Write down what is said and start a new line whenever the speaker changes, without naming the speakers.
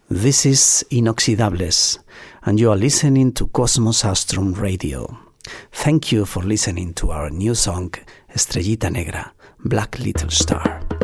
This is Inoxidables, and you are listening to Cosmos Astrum Radio. Thank you for listening to our new song, Estrellita Negra, Black Little Star.